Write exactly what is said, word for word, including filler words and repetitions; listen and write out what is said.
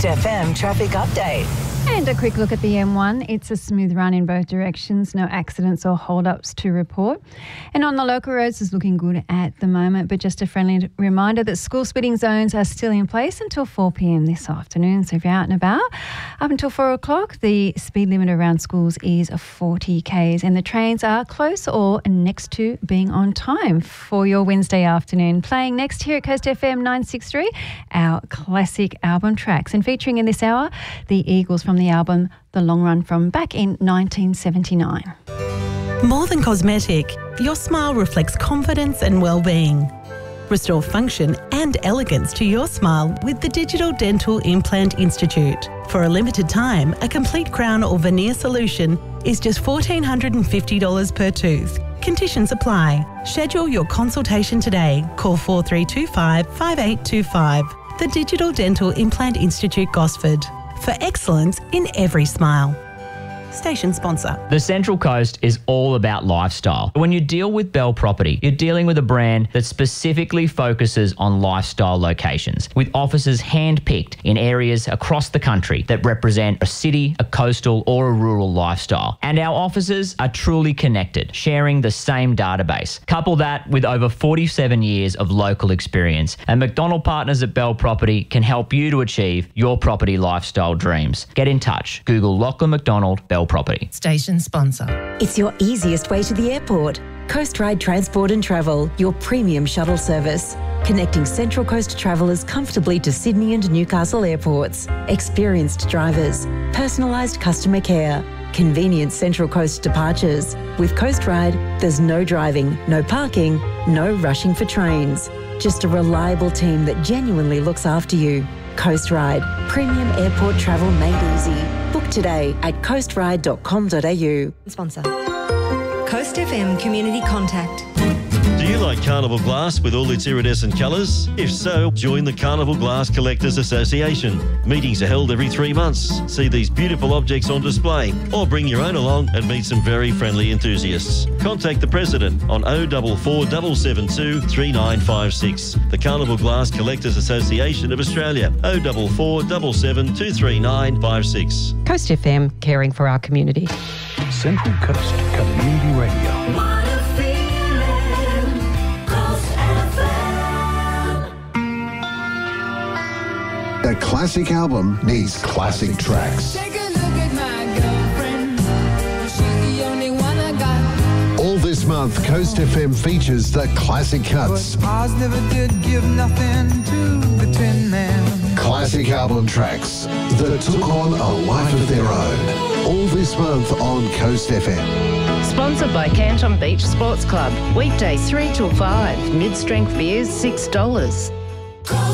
Coast F M traffic update. And a quick look at the M one. It's a smooth run in both directions. No accidents or hold-ups to report. And on the local roads, it's looking good at the moment. But just a friendly reminder that school splitting zones are still in place until four p.m. this afternoon. So if you're out and about, up until four o'clock, the speed limit around schools is forty kays. And the trains are close or next to being on time for your Wednesday afternoon. Playing next here at Coast F M nine sixty-three, our classic album tracks. And featuring in this hour, the Eagles from the album The Long Run from back in nineteen seventy-nine. More than cosmetic, your smile reflects confidence and well-being. Restore function and elegance to your smile with the Digital Dental Implant Institute. For a limited time, a complete crown or veneer solution is just one thousand four hundred fifty dollars per tooth. Conditions apply. Schedule your consultation today. Call four three two five, five eight two five. The Digital Dental Implant Institute, Gosford. For excellence in every smile. Station sponsor. The Central Coast is all about lifestyle. When you deal with Bell Property, you're dealing with a brand that specifically focuses on lifestyle locations, with offices hand-picked in areas across the country that represent a city, a coastal or a rural lifestyle. And our offices are truly connected, sharing the same database. Couple that with over forty-seven years of local experience, and McDonald Partners at Bell Property can help you to achieve your property lifestyle dreams. Get in touch. Google Lachlan McDonald Bell Property. Station sponsor. It's your easiest way to the airport. Coast Ride Transport and Travel, your premium shuttle service. Connecting Central Coast travellers comfortably to Sydney and Newcastle airports. Experienced drivers. Personalised customer care. Convenient Central Coast departures. With Coast Ride, there's no driving, no parking, no rushing for trains. Just a reliable team that genuinely looks after you. Coast Ride, premium airport travel made easy. Book today at coast ride dot com dot a u. Sponsor. Coast F M Community Contact. Do you like Carnival Glass with all its iridescent colours? If so, join the Carnival Glass Collectors Association. Meetings are held every three months. See these beautiful objects on display or bring your own along and meet some very friendly enthusiasts. Contact the President on oh four four, seven seven two, three nine five six. The Carnival Glass Collectors Association of Australia, oh four four, seven seven two, three nine five six. Coast F M, caring for our community. Central Coast Community Radio. A classic album needs classic tracks. Take a look at my girlfriend. She's the only one I got. All this month, Coast F M features the classic cuts. But Oz never did give nothing to the Tin Man. Classic album tracks that took on a life of their own. All this month on Coast F M. Sponsored by Canton Beach Sports Club. Weekdays three till five. Mid-strength beers six dollars.